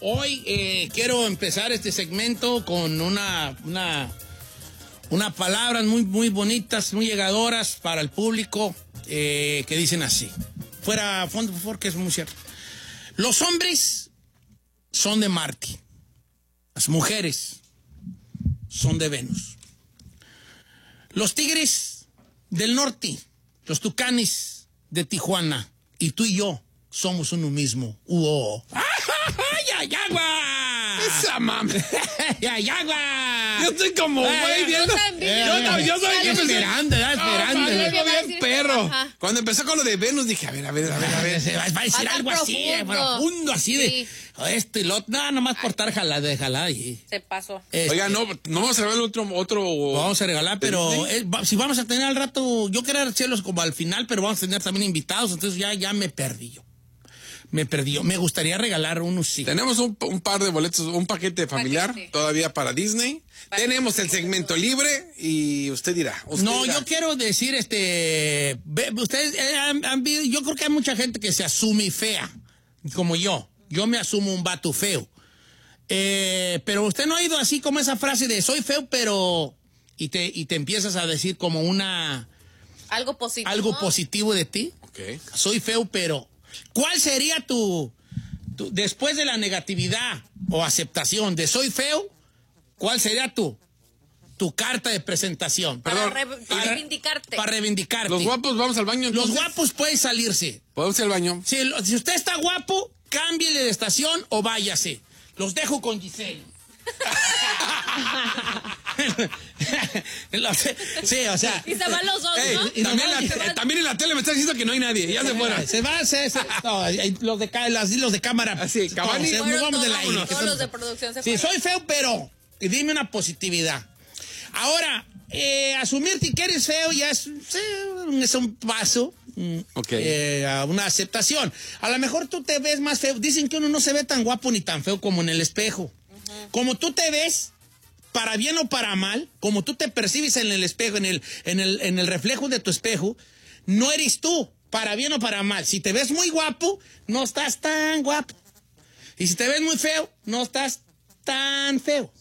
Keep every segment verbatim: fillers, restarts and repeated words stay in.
hoy eh, quiero empezar este segmento con una, una, unas palabras muy, muy bonitas, muy llegadoras para el público, eh, que dicen así. Fuera fondo, por favor, que es muy cierto. Los hombres son de Marte. Las mujeres son de Venus. Los tigres del norte, los tucanes de Tijuana, y tú y yo somos uno mismo. ¡Uo! ¡Yayagua! ¡Esa mami! ¡Yayagua! Yo estoy como güey viendo. Eh, Yo, no, yo soy eh, esperando, ya esperando. No, eh. algo bien perro. Cuando empezó con lo de Venus dije, a ver, a ver, a ver, a ver. Se va, va a decir Va a algo estar así, eh, profundo. profundo, así de Sí. esto y lo otro. No, nomás por estar jalada, de jalada. Y, Se pasó. este, Oiga, no, no vamos a ver otro, otro. vamos a regalar, pero Disney. eh, va- si vamos a tener al rato, yo quería hacerlos como al final, pero vamos a tener también invitados, entonces ya, ya me perdí yo. Me perdí yo. Me gustaría regalar unos sí. Tenemos un, un par de boletos, un paquete familiar Paquete. todavía para Disney. Paquete. Tenemos el segmento libre y usted dirá. Usted No, dirá. yo quiero decir, este, ve- ustedes, eh, han- han vi- yo creo que hay mucha gente que se asume fea, como yo. Yo me asumo un vato feo. Eh, pero usted no ha oído así como esa frase de soy feo, pero, y te, y te empiezas a decir como una, Algo positivo. algo positivo de ti. Ok. Soy feo, pero, ¿cuál sería tu, tu, después de la negatividad o aceptación de soy feo, cuál sería tu, tu carta de presentación? Para, Perdón. re- para reivindicarte. Para reivindicarte. Los guapos, vamos al baño. Los entonces? guapos pueden salirse. ¿Podemos ir al baño? Si, lo- si usted está guapo, cámbiele de estación o váyase. Los dejo con Giselle. Los- sí, o sea. Y se van los dos, Ey, ¿no? y también, nomás- la- se van- también en la tele me está diciendo que no hay nadie. Ya se fueron. Se va, se, se- no, hay los de, ca- las- los de cámara. Así, Cavani. todos, Fueron nos vamos de todos, la isla. todos los de producción se Sí, fueron. soy feo, pero y dime una positividad. Ahora, eh, asumir que eres feo ya es, sí, es un paso mm, Ok. eh, a una aceptación. A lo mejor tú te ves más feo. Dicen que uno no se ve tan guapo ni tan feo como en el espejo. Como tú te ves, para bien o para mal, como tú te percibes en el espejo, en el, en el, en el reflejo de tu espejo, no eres tú, para bien o para mal. Si te ves muy guapo, no estás tan guapo. Y si te ves muy feo, no estás tan feo.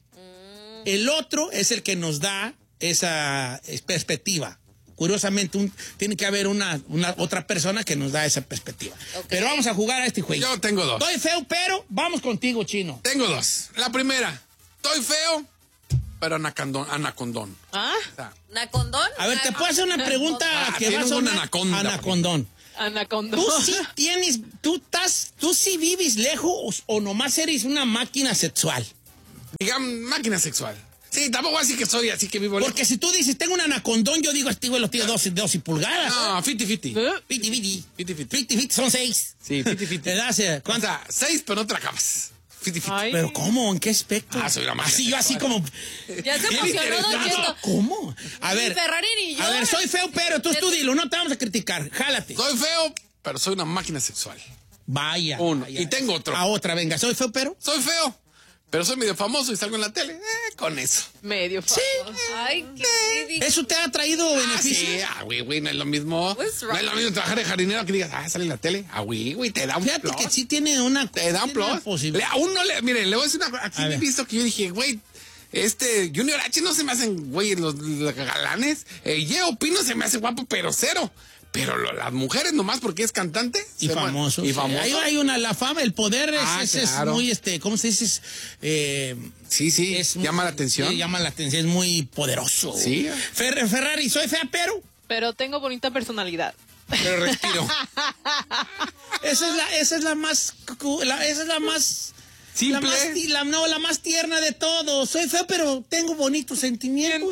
El otro es el que nos da esa eh, perspectiva. Curiosamente, un- tiene que haber una, una otra persona que nos da esa perspectiva. Ok. Pero vamos a jugar a este juego. Yo tengo dos. Estoy feo, pero vamos contigo, Chino. Tengo dos. La primera, estoy feo, pero anacondón. anacondón. ¿Ah? O sea, ¿Nacondón? A ver, te puedo hacer una pregunta Ah, que va a tienes sonar una anaconda, anacondón. Anaconda. Tú sí tienes, tú estás, tú sí vives lejos o nomás eres una máquina sexual. digamos, máquina sexual. Sí, tampoco así que soy, así que vivo Porque si tú dices, tengo un anacondón, yo digo, este güey lo tiene doce, doce pulgadas. No, fifty fifty. Fifty, fifty. Fifty fifty. Fifty, fifty, son seis. Sí, fifty fifty. ¿Te das? eh, ¿Cuánto? ¿Cuánta? Seis, pero no te la acabas. Fifty fifty. Ay. ¿Pero cómo? ¿En qué aspecto? Ah, soy una máquina Así, yo así sexual. como... Ya se Bien emocionó, Don interesante. Cheto. ¿Cómo? A Ni ver. Ferrari ni yo. A ver, soy feo, pero tú, tú dilo, no te vamos a criticar. Jálate. Soy feo, pero soy una máquina sexual. Vaya. Uno. vaya. Y tengo otro. A otra, venga. Soy feo, pero... Soy feo, pero soy medio famoso y salgo en la tele. Eh, con eso. Medio Sí. famoso. Ay, qué ridículo. ¿Eso te ha traído Ah, beneficios? sí, ah, güey, güey, no es lo mismo. What's No wrong? es lo mismo trabajar de jardinero que digas, ah, sale en la tele. Ah, güey, güey, te da un Fíjate plus. que sí tiene una... Te da un tiene una plus. posibilidad. Le- a uno le, miren, le voy a decir una cosa. Aquí A me he ver. visto que yo dije, güey, este Junior H no se me hacen, güey, los, los galanes. Eh, Yeo Pino se me hace guapo, pero cero. Pero lo- las mujeres nomás porque es cantante. Y se me- famoso. Y sí. famoso. Hay, hay una, la fama, el poder es, Ah, es- es claro. muy, este, ¿cómo se dice? Es, eh, Sí, sí, es llama muy- la atención. sí, llama la atención, es muy poderoso. Sí. Fer- Ferrari, soy fea, pero Pero tengo bonita personalidad. Pero respiro. esa es la, esa es la más, cu- la- esa es la más... Simple. La más, ti- la- no, la más tierna de todos. Soy feo, pero tengo bonitos sentimientos.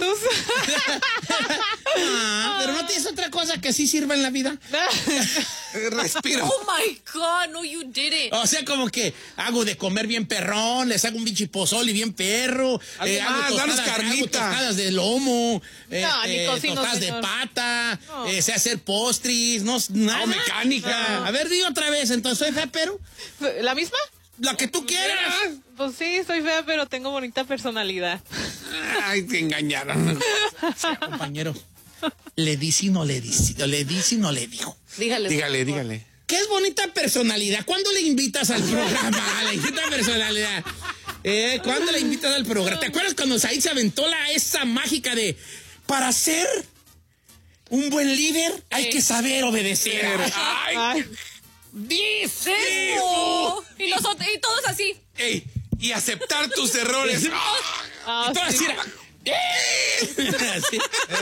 Ah, pero no tienes otra cosa que sí sirva en la vida. respiro. Oh my God, no, you didn't. O sea, como que hago de comer bien perrón, les hago un bichi pozole bien perro, Algo eh, hago, más, tostadas, danos carnita. hago tostadas de lomo, eh, No, ni eh, cocino, tostadas señor. de pata, No. eh, sé hacer postris, no, nada. No, mecánica. A ver, di otra vez, entonces soy fea, pero ¿La misma? la que tú quieras. Pues sí, soy fea, pero tengo bonita personalidad. Ay, te engañaron. Compañero, le di si no le di, si- le di si no le dijo. Dígale. Dígale, dígale. ¿Qué es bonita personalidad? ¿Cuándo le invitas al programa? La bonita personalidad. Eh, ¿Cuándo le invitas al programa? ¿Te acuerdas cuando Said se aventó la esa mágica de para ser un buen líder hay que saber obedecer? Ay, Ay, ¡Dice! Oh, y, los, ot- y todos así. ey, y aceptar tus errores. ah, Y todas sí. así era, ¡eh! Así.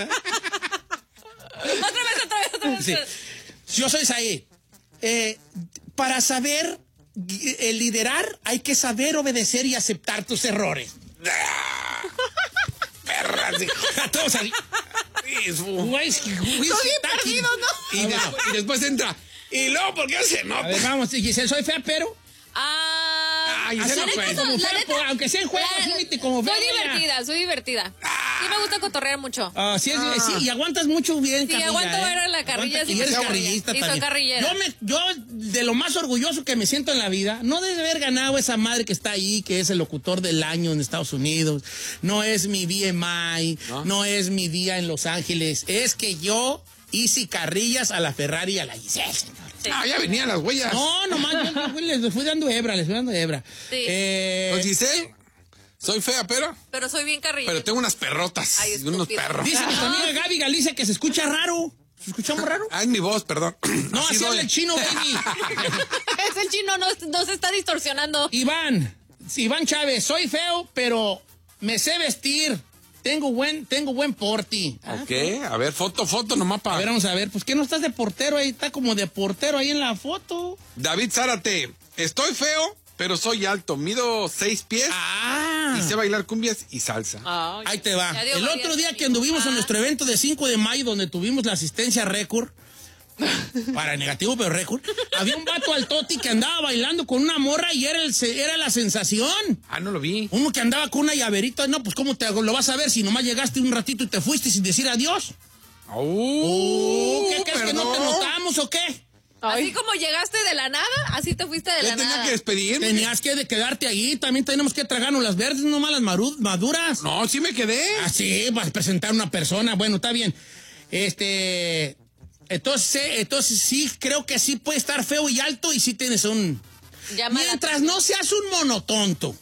Otra vez, otra vez, otra vez. Sí. Yo soy Said. Eh, para saber eh, liderar hay que saber obedecer y aceptar tus errores. Perra, sí. A todos así. Sí, su- Güey, es que- güey, Estoy está aquí. bien perdido, ¿no? Y, después, y después entra. Y luego, ¿por qué se A nota? ver, vamos, Giselle, soy fea, pero... Ah, Ay, la ese no neta, fue. la Como fea, neta, pues, aunque sea en juego, la- fíjate, como fea, Soy ya. divertida, soy divertida. Sí me gusta cotorrear mucho. Ah, sí, es- sí, y aguantas mucho bien, Sí, Carrilla, aguanto ¿eh? ver a la carrilla, Aguanta- sí, y eres soy carrillista carrilla. Y soy también. carrillera. Yo, me, yo, de lo más orgulloso que me siento en la vida, no de haber ganado esa madre que está ahí, que es el locutor del año en Estados Unidos, no es mi B M I, no, ¿No? es mi día en Los Ángeles, es que yo hice carrillas a la Ferrari y a la Giselle, señores. Sí. Ah, ya venían las huellas. No, nomás yo les fui, les fui dando hebra, les fui dando hebra. Sí. Eh, Pues Giselle, soy fea, pero, Pero soy bien carrilla. pero tengo unas perrotas. Ay, y unos estúpido. perros. dice nuestra amiga Gaby Galicia que se escucha raro. ¿Se escuchamos raro? Ah, es mi voz, perdón. No, Así así habla doy. el chino, baby. Es el chino, no, no se está distorsionando. Iván, Iván Chávez, soy feo, pero me sé vestir. Tengo buen, tengo buen porte. Ok, a ver, foto, foto nomás A para... ver, vamos a ver. Pues que no estás de portero ahí, está como de portero ahí en la foto. David Zárate, estoy feo, pero soy alto. Mido seis pies Ah. y sé bailar cumbias y salsa. Ay, Ahí te va. Ya dio El varias otro día que películas. anduvimos en Ah. nuestro evento de cinco de mayo, donde tuvimos la asistencia récord, para negativo, pero récord, había un vato al toti que andaba bailando con una morra y era, el, se- era la sensación. Ah, no lo vi. Uno que andaba con una llaverita, no, pues ¿cómo te lo vas a ver si nomás llegaste un ratito y te fuiste sin decir adiós? Uh, ¿Qué crees que no te perdón. notamos o qué? Así ay, como llegaste de la nada, así te fuiste de Ya la tenía nada. que despedirme. Tenías que de quedarte ahí, también tenemos que tragarnos las verdes, no más las maru- maduras. No, sí me quedé. Así, vas a presentar a una persona, bueno, está bien. Este, entonces, eh, entonces sí, creo que sí puede estar feo y alto y sí tienes un... Llama la Mientras atención. no seas un monotonto.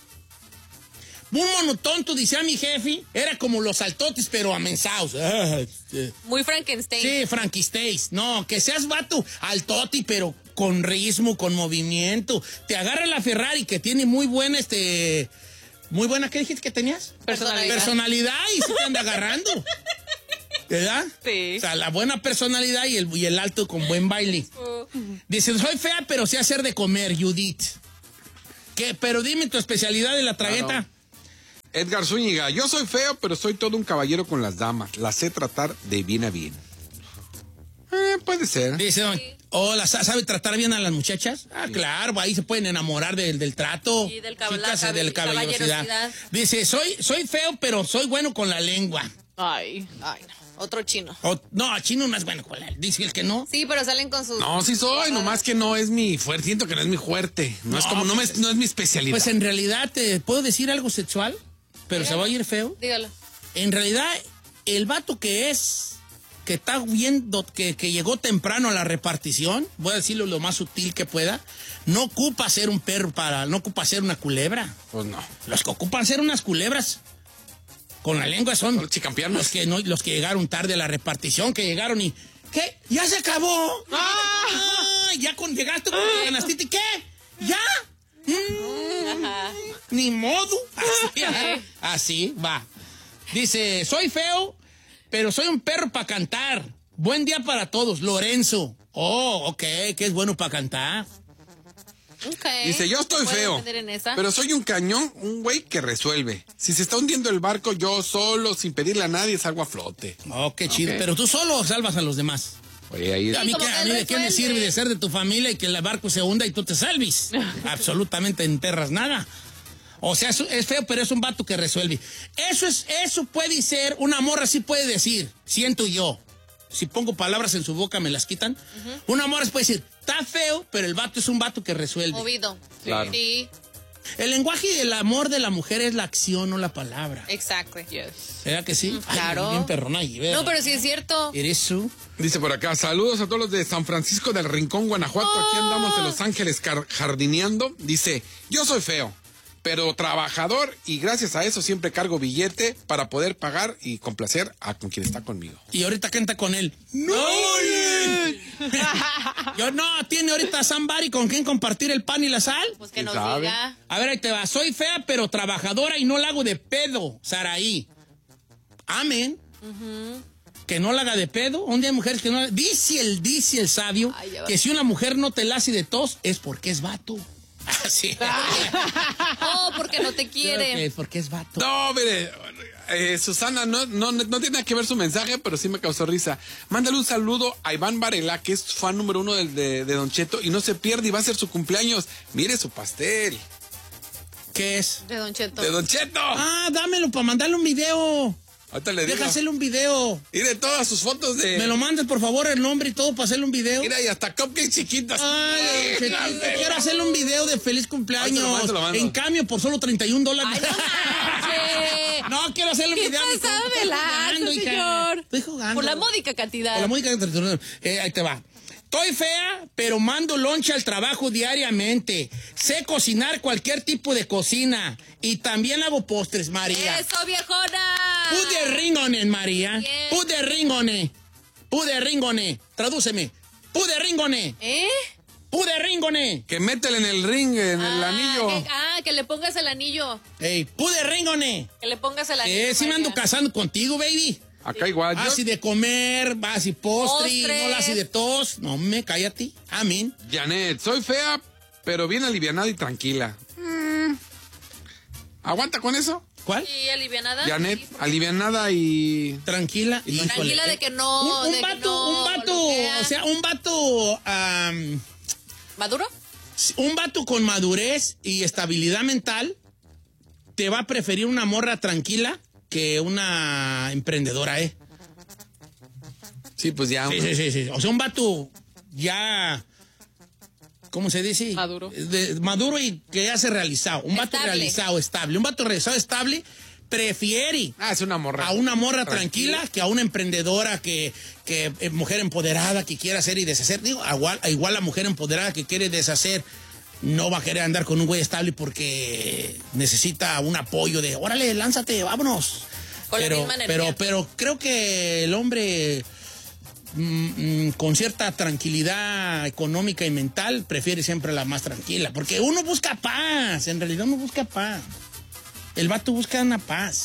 Un monotonto, decía mi jefe, era como los saltotes, pero amensados. Ah, este. Muy Frankenstein. Sí, Frankistays. No, que seas vato altoti, pero con ritmo, con movimiento. Te agarra la Ferrari, que tiene muy buena, este... Muy buena, ¿qué dijiste que tenías? Personalidad. Personalidad y se te anda agarrando. ¿Verdad? Sí. O sea, la buena personalidad y el, y el alto con buen baile. Dice, soy fea, pero sé hacer de comer, Judith. ¿Qué? Pero dime tu especialidad de la tragueta. Claro. Edgar Zúñiga, yo soy feo, pero soy todo un caballero con las damas. Las sé tratar de bien a bien. Eh, puede ser. Dice, oh, ¿la sa- ¿sabe tratar bien a las muchachas? Ah, claro, ahí se pueden enamorar del, del trato. Sí, del cab- Chicas, la del cabe- caballerosidad. caballerosidad. Dice, soy, soy feo, pero soy bueno con la lengua. ay. Ay, no. Otro chino. O- no, chino no es bueno con la Dice el que no. Sí, pero salen con sus... No, sí soy, nomás que no es mi fuerte. Siento que no es mi fuerte. No, es No, como, no, me- pues, no es mi especialidad. Pues en realidad te puedo decir algo sexual, pero se va a ir feo. Dígalo. En realidad, el vato que es, que está viendo, que, que llegó temprano a la repartición, voy a decirlo lo más sutil que pueda, no ocupa ser un perro para, no ocupa ser una culebra. Pues no. Los que ocupan ser unas culebras con la lengua son Los chicampianos. los que no, los que llegaron tarde a la repartición, que llegaron y ¿qué? ¿Ya se acabó? Ah, ya con llegaste con la canastita y ¿qué? ¿Ya? Mm, ni modo. Así, así va. Dice, soy feo, pero soy un perro para cantar. Buen día para todos, Lorenzo. Oh, ok, que es bueno para cantar. Ok. Dice, yo estoy ¿Puedo feo, meter en esa? pero soy un cañón, un güey que resuelve. Si se está hundiendo el barco, yo solo, sin pedirle a nadie, salgo a flote. Oh, qué chido. Ok. Pero tú solo salvas a los demás. Oye, ahí... A mí, como qué- que a él mí de qué me resuelve. sirve de ser de tu familia y que el barco se hunda y tú te salves. Absolutamente enterras nada. O sea, es, es feo, pero es un vato que resuelve. Eso es, eso puede ser, una morra sí puede decir, siento yo. Si pongo palabras en su boca, me las quitan. Una morra sí puede decir, está feo, pero el vato es un vato que resuelve. Movido. Claro. Sí, El lenguaje del amor de la mujer es la acción, no la palabra. exacto. Yes. ¿Verdad que sí? Ay, claro. bien perrona ahí, ¿verdad? No, pero sí es cierto. ¿Eres tú? Dice por acá, saludos a todos los de San Francisco del Rincón, Guanajuato. Aquí andamos en Los Ángeles car- jardineando. Dice, yo soy feo, pero trabajador y gracias a eso siempre cargo billete para poder pagar y complacer a con quien está conmigo. Y ahorita canta con él. ¡No! Yo no, tiene ahorita somebody con quien compartir el pan y la sal. Pues que ¿Quién nos sabe? diga. A ver, ahí te va. Soy fea, pero trabajadora y no la hago de pedo, Saraí. Amén. Que no la haga de pedo. Un día hay mujeres que no la... Dice el, dice el sabio Ay, ya va. que si una mujer no te la hace de tos es porque es vato. Así. Oh, porque no te quiere. Es porque es vato. No, mire, eh, Susana, no, no, no tiene nada que ver su mensaje, pero sí me causó risa. Mándale un saludo a Iván Varela, que es fan número uno del, de, de Don Cheto, y no se pierde y va a ser su cumpleaños. Mire su pastel. ¿Qué es? De Don Cheto. ¡De Don Cheto! Ah, dámelo para mandarle un video. Ahorita le digo. Deja hacerle un video. Mire todas sus fotos de... Me lo mandes, por favor, el nombre y todo para hacerle un video. Mira, y hasta cupcakes chiquitas. Ay, Sí, chiquito, grande. quiero hacerle un video de feliz cumpleaños. Ahí te lo mando, te lo mando. En cambio, por solo treinta y un dólares. Ay, no manches. No, quiero hacerle un ¿Qué video. a mi pasada compa. de Estoy lanza, jugando, hija. señor? Estoy jugando. Por la módica cantidad. Por la módica cantidad. Eh, ahí te va. Estoy fea, pero mando loncha al trabajo diariamente. Sé cocinar cualquier tipo de cocina. Y también hago postres, María. ¡Eso, viejona! Put the ring on it, María. Bien. Put the ring on it. Put the ring on it. Tradúceme. Put the ring on it. ¿Eh? Put the ring on it. Que métele en el ring, en el Ah, anillo. Que, ah, que le pongas el anillo. Ey, put the ring on it. Que le pongas el anillo. Eh, sí me ando María. casando contigo, baby. Acá igual. Yo- Así de comer, así postre, Postres. no la así de tos. No me cállate. Amén. Janet, soy fea, pero bien alivianada y tranquila. Mm. ¿Aguanta con eso? ¿Cuál? ¿Y alivianada? Janet, Sí. alivianada y... Tranquila. Híjole. Tranquila de que no, Un, un de que vato, no un vato, bloquea. o sea, un vato, am, ¿Maduro? un vato con madurez y estabilidad mental te va a preferir una morra tranquila que una emprendedora, ¿eh? Sí, pues ya. Sí, sí, sí, sí. O sea, un vato ya, ¿cómo se dice? Maduro. De- maduro y que ya se ha realizado. Un vato Estable. realizado, estable. Un vato realizado, estable, prefiere Ah, es una morra. a una morra Tranquila. tranquila, que a una emprendedora, que, que eh, mujer empoderada que quiere hacer y deshacer. Digo, igual, igual la mujer empoderada que quiere deshacer no va a querer andar con un güey estable porque necesita un apoyo de, órale, lánzate, vámonos. Con la pero, misma energía. pero, pero creo que el hombre mm, mm, con cierta tranquilidad económica y mental prefiere siempre la más tranquila, porque uno busca paz, en realidad uno busca paz. El vato busca una paz.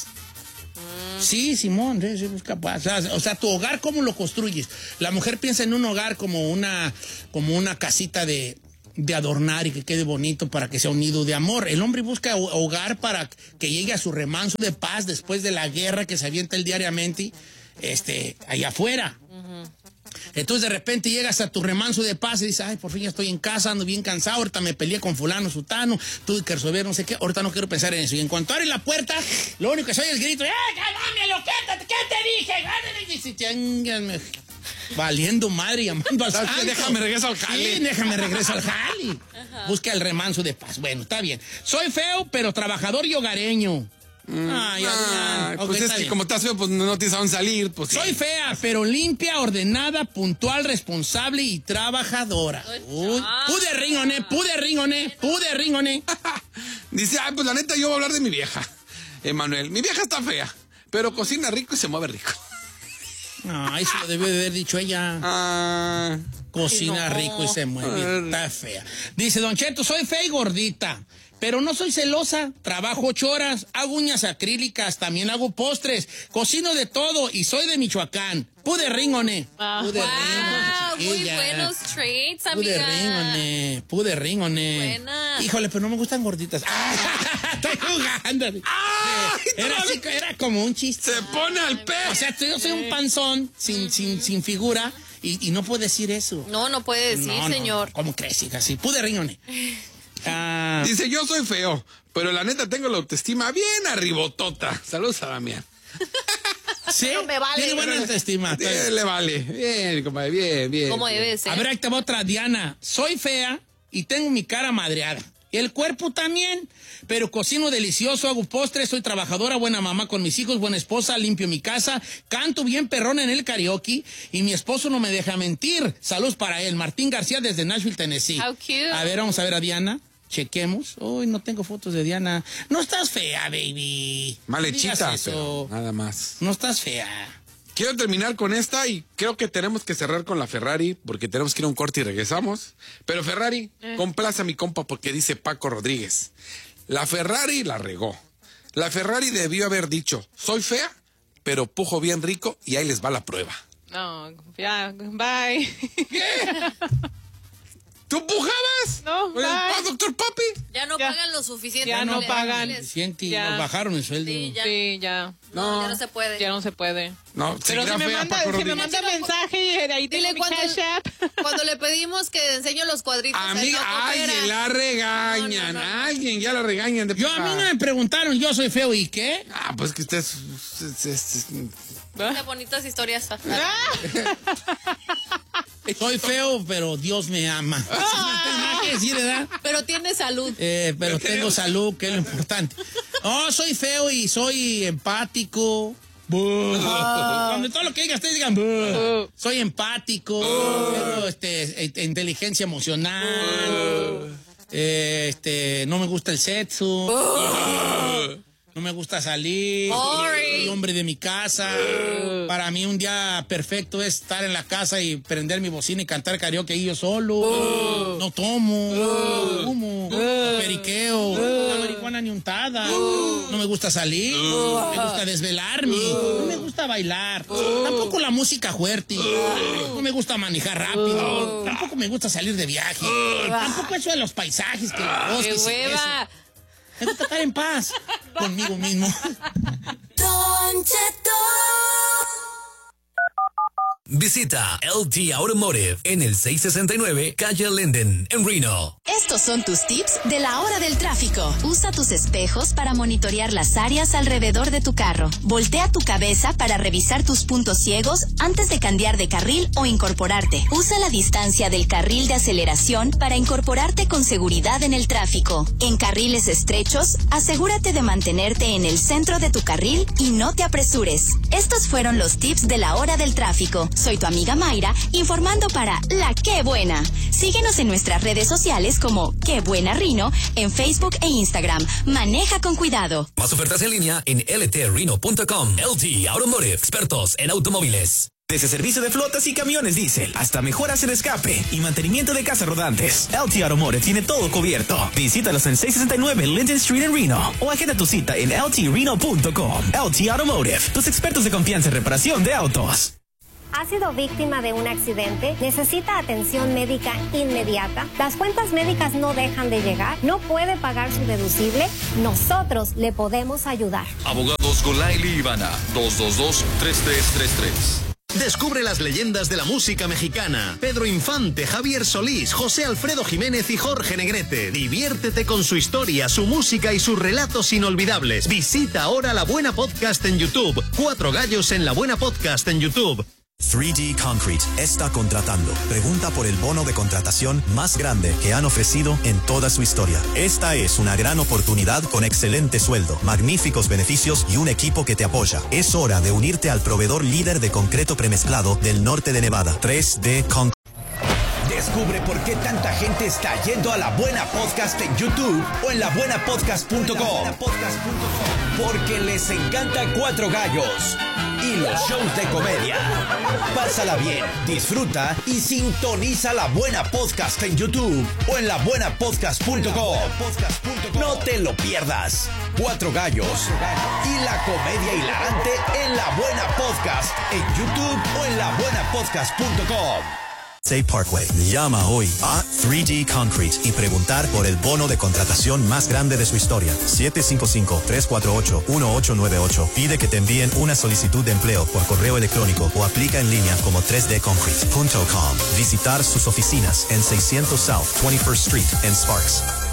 Sí, Simón, sí, sí, busca paz. O sea, o sea, tu hogar, ¿cómo lo construyes? La mujer piensa en un hogar como una, como una casita de, de adornar y que quede bonito para que sea un nido de amor. El hombre busca ho- hogar para que llegue a su remanso de paz después de la guerra que se avienta él diariamente, este, allá afuera. Entonces de repente llegas a tu remanso de paz y dices, ay, por fin ya estoy en casa, ando bien cansado, ahorita me peleé con fulano, sutano, tuve que resolver no sé qué, ahorita no quiero pensar en eso. Y en cuanto abres la puerta, lo único que soy es el grito, ¡eh, cállame, ¿qué, ¿qué te dije? Y dice, "Chángame". Valiendo madre y amando al ¿Sabes qué? santo. Déjame regreso al jale. Sí, déjame regreso al jale. Busca el remanso de paz. Bueno, está bien. Soy feo, pero trabajador y hogareño. Ay, Ah, Adrián. Ok, pues es está que bien. como estás feo, pues no tienes a dónde salir. Pues sí. Soy fea, pero limpia, ordenada, puntual, responsable y trabajadora. Uy, pude ringoné, pude ringoné, pude ringoné. Dice, ay, pues la neta, yo voy a hablar de mi vieja. Emanuel, mi vieja está fea, pero cocina rico y se mueve rico. No, eso lo debió de haber dicho ella. Ah, Cocina Ay, no. rico y se mueve. Está fea. Dice, Don Cheto, soy fea y gordita, pero no soy celosa. Trabajo ocho horas, hago uñas acrílicas, también hago postres, cocino de todo y soy de Michoacán. Pude ringone. Ah. Pude Wow, ringone, muy chiquilla. buenos traits, Pude amiga. ringone, pude ringone. Buena. Híjole, pero no me gustan gorditas. Ah, estoy jugando. ¡Ay, Era, así, era como un chiste. se pone al O pez. sea, yo soy un panzón sin, sin, sin figura y, y no puedo decir eso. No, no puede decir, No, no, señor. no, ¿cómo crees, hija? Sí, pude ringone. Ah, Dice, yo soy feo, pero la neta tengo la autoestima bien arribotota. Saludos a Damián. sí, no me vale. tiene buena autoestima. está bien. Bien, le vale. Bien, compadre, bien, bien. ¿Cómo debe de ser? A ver, ahí te va otra, Diana. Soy fea y tengo mi cara madreada. El cuerpo también, pero cocino delicioso, hago postres, soy trabajadora, buena mamá con mis hijos, buena esposa, limpio mi casa, canto bien perrón en el karaoke y mi esposo no me deja mentir. Saludos para él, Martín García desde Nashville, Tennessee. How cute. A ver, vamos a ver a Diana. Chequemos. Uy, no tengo fotos de Diana. No estás fea, baby. Malechita, No digas pero eso. nada más. No estás fea. Quiero terminar con esta y creo que tenemos que cerrar con la Ferrari porque tenemos que ir a un corte y regresamos. Pero Ferrari, eh. complace a mi compa porque dice Paco Rodríguez. La Ferrari la regó. La Ferrari debió haber dicho, soy fea, pero pujo bien rico y ahí les va la prueba. No, ya, bye. ¿Qué? ¿Tú pujabas? No, bye. ¿Ah, doctor Papi? Ya no Ya. pagan lo suficiente. Ya no de- pagan. Suficiente y Ya. nos bajaron el sueldo. Sí, ya. Sí, ya. No, No. ya no se puede. Ya no se puede. No, Pero seguirá si me fea manda, Paco si me Rodríguez. manda mensaje y de ahí tengo Dile mi cuando, cash app. cuando le pedimos que enseñe los cuadritos. él Amiga, no coopera. alguien la regañan, No, no, no. alguien ya la regañan. De Yo a mí no me preguntaron, yo soy feo, ¿y qué? Ah, pues que usted es... es- es- es- Qué bonitas historias. Soy feo, pero Dios me ama. No tengo nada que decir, ¿verdad? Pero tiene salud. Eh, pero tengo salud, que es lo importante. No, soy feo y soy empático. Buh. Cuando todo lo que digas, ustedes digan, buh. Soy empático, tengo este, e- inteligencia emocional, eh, este, no me gusta el sexo, no me gusta salir, Boring. soy hombre de mi casa. Para mí un día perfecto es estar en la casa y prender mi bocina y cantar karaoke ahí yo solo. No tomo, no fumo, no periqueo, la marihuana ni untada. No me gusta salir, no me gusta desvelarme, no me gusta bailar, tampoco la música fuerte, no me gusta manejar rápido, tampoco me gusta salir de viaje, tampoco eso de los paisajes, que los ¡Qué bosques y hueva! eso. Me gusta estar en paz conmigo mismo. Don Cheto. Visita L T Automotive en el seiscientos sesenta y nueve Calle Linden, en Reno. Estos son tus tips de la hora del tráfico. Usa tus espejos para monitorear las áreas alrededor de tu carro. Voltea tu cabeza para revisar tus puntos ciegos antes de cambiar de carril o incorporarte. Usa la distancia del carril de aceleración para incorporarte con seguridad en el tráfico. En carriles estrechos, asegúrate de mantenerte en el centro de tu carril y no te apresures. Estos fueron los tips de la hora del tráfico. Soy tu amiga Mayra, informando para La Qué Buena. Síguenos en nuestras redes sociales como Qué Buena Rino, en Facebook e Instagram. Maneja con cuidado. Más ofertas en línea en L T reno punto com. L T Automotive, expertos en automóviles. Desde servicio de flotas y camiones diésel hasta mejoras en escape y mantenimiento de casas rodantes, L T Automotive tiene todo cubierto. Visítalos en seiscientos sesenta y nueve Linden Street en Reno o agenda tu cita en L T reno punto com. L T Automotive, tus expertos de confianza en reparación de autos. ¿Ha sido víctima de un accidente? ¿Necesita atención médica inmediata? ¿Las cuentas médicas no dejan de llegar? ¿No puede pagar su deducible? Nosotros le podemos ayudar. Abogados Golaili Ivana, dos dos dos, tres tres tres tres. Descubre las leyendas de la música mexicana. Pedro Infante, Javier Solís, José Alfredo Jiménez y Jorge Negrete. Diviértete con su historia, su música y sus relatos inolvidables. Visita ahora La Buena Podcast en YouTube. Cuatro gallos en La Buena Podcast en YouTube. tres D Concrete está contratando. Pregunta por el bono de contratación más grande que han ofrecido en toda su historia. Esta es una gran oportunidad con excelente sueldo, magníficos beneficios y un equipo que te apoya. Es hora de unirte al proveedor líder de concreto premezclado del norte de Nevada, tres D Concrete. Descubre por qué tanta gente está yendo a La Buena Podcast en YouTube o en la buena podcast punto com. Porque les encanta Cuatro Gallos y los shows de comedia. Pásala bien, disfruta y sintoniza La Buena Podcast en YouTube o en la buena podcast punto com. No te lo pierdas. Cuatro Gallos y la comedia hilarante en La Buena Podcast en YouTube o en la buena podcast punto com. Parkway. Llama hoy a tres D Concrete y preguntar por el bono de contratación más grande de su historia. siete cinco cinco, tres cuatro ocho, uno ocho nueve ocho. Pide que te envíen una solicitud de empleo por correo electrónico o aplica en línea como tres d concrete punto com. Visitar sus oficinas en seiscientos South twenty-first Street en Sparks.